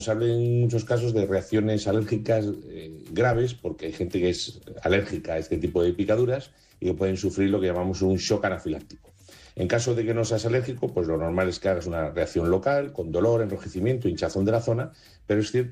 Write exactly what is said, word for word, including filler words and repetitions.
Se habla en muchos casos de reacciones alérgicas eh, graves, porque hay gente que es alérgica a este tipo de picaduras y que pueden sufrir lo que llamamos un shock anafiláctico. En caso de que no seas alérgico, pues lo normal es que hagas una reacción local, con dolor, enrojecimiento, hinchazón de la zona, pero es cierto